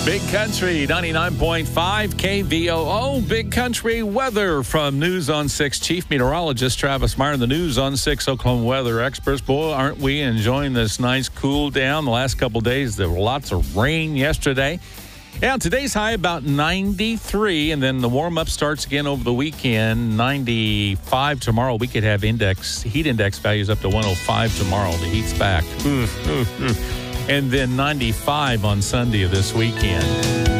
Big Country 99.5 KVOO. Big Country weather from News on 6 Chief Meteorologist Travis Meyer and the News on 6 Oklahoma weather experts. Boy, aren't we enjoying this nice cool down the last couple of days. There were lots of rain yesterday. Yeah, today's high about 93, and then the warm-up starts again over the weekend. 95 tomorrow. We could have heat index values up to 105 tomorrow. The heat's back. And then 95 on Sunday of this weekend.